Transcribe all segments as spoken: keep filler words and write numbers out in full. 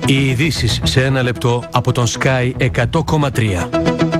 Οι ειδήσεις σε ένα λεπτό από τον Sky εκατό κόμμα τρία.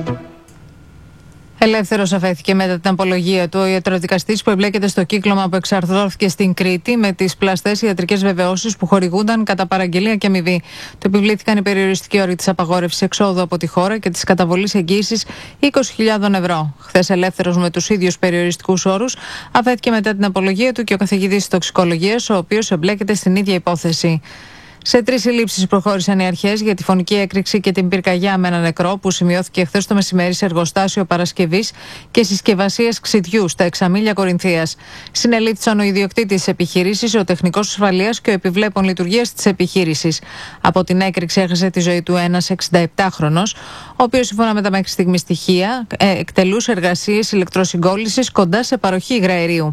Ελεύθερος αφέθηκε μετά την απολογία του ο ιατροδικαστής που εμπλέκεται στο κύκλωμα που εξαρθρώθηκε στην Κρήτη με τις πλαστές ιατρικές βεβαιώσεις που χορηγούνταν κατά παραγγελία και αμοιβή. Του επιβλήθηκαν οι περιοριστικοί όροι της απαγόρευσης εξόδου από τη χώρα και της καταβολής εγγύησης είκοσι χιλιάδες ευρώ. Χθες, ελεύθερος με τους ίδιους περιοριστικούς όρους, αφέθηκε μετά την απολογία του και ο καθηγητής τοξικολογίας, ο οποίος εμπλέκεται στην ίδια υπόθεση. Σε τρεις συλλήψεις προχώρησαν οι αρχές για τη φωνική έκρηξη και την πυρκαγιά με ένα νεκρό που σημειώθηκε χθες το μεσημέρι σε εργοστάσιο παρασκευής και συσκευασίας ξυδιού στα Εξαμήλια Κορινθίας. Συνελήφθησαν ο ιδιοκτήτης της επιχείρησης, ο τεχνικός ασφαλείας και ο επιβλέπων λειτουργίας της επιχείρησης. Από την έκρηξη έχασε τη ζωή του ένας εξηνταεπτάχρονος, ο οποίος σύμφωνα με τα μέχρι στιγμή στοιχεία εκτελούσε εργασίες ηλεκτροσυγκόλλησης κοντά σε παροχή υγραερίου.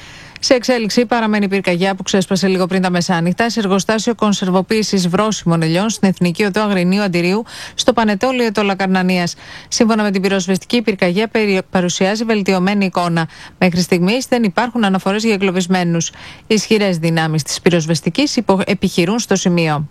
Σε εξέλιξη παραμένει η πυρκαγιά που ξέσπασε λίγο πριν τα μεσάνυχτα σε εργοστάσιο κονσερβοποίησης βρώσιμων ελιών στην Εθνική Οδό Αγρινίου Αντιρίου στο Πανετόλιο των Λακαρνανίας. Σύμφωνα με την πυροσβεστική, η πυρκαγιά παρουσιάζει βελτιωμένη εικόνα. Μέχρι στιγμής δεν υπάρχουν αναφορές για εγκλωβισμένους. Οι ισχυρές δυνάμεις της πυροσβεστικής επιχειρούν στο σημείο.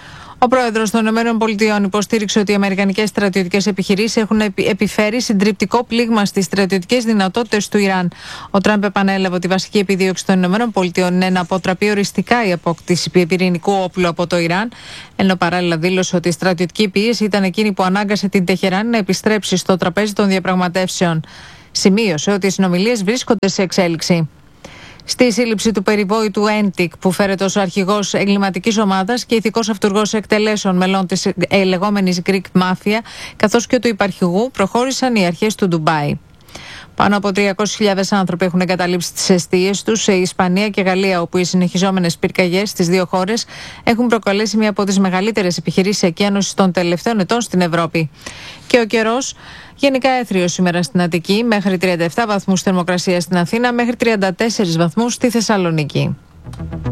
Ο πρόεδρος των ΗΠΑ υποστήριξε ότι οι αμερικανικές στρατιωτικές επιχειρήσεις έχουν επιφέρει συντριπτικό πλήγμα στις στρατιωτικές δυνατότητες του Ιράν. Ο Τραμπ επανέλαβε ότι η βασική επιδίωξη των ΗΠΑ είναι να αποτραπεί οριστικά η απόκτηση πυρηνικού όπλου από το Ιράν, ενώ παράλληλα δήλωσε ότι η στρατιωτική πίεση ήταν εκείνη που ανάγκασε την Τεχεράνη να επιστρέψει στο τραπέζι των διαπραγματεύσεων. Σημείωσε ότι οι συνομιλίες βρίσκονται σε εξέλιξη. Στη σύλληψη του περιβόητου Έντικ, που φέρεται ως αρχηγός εγκληματικής ομάδας και ηθικός αυτουργός εκτελέσεων μελών της ε, λεγόμενης Greek Mafia, καθώς και του υπαρχηγού, προχώρησαν οι αρχές του Ντουμπάι. Πάνω από τριακόσιες χιλιάδες άνθρωποι έχουν εγκαταλείψει τις εστίες τους σε Ισπανία και Γαλλία, όπου οι συνεχιζόμενες πυρκαγιές στις δύο χώρες έχουν προκαλέσει μία από τις μεγαλύτερες επιχειρήσεις εκένωσης των τελευταίων ετών στην Ευρώπη. Και ο καιρός, γενικά έθριος σήμερα στην Αττική, μέχρι τριάντα επτά βαθμούς θερμοκρασία στην Αθήνα, μέχρι τριάντα τέσσερις βαθμούς στη Θεσσαλονίκη.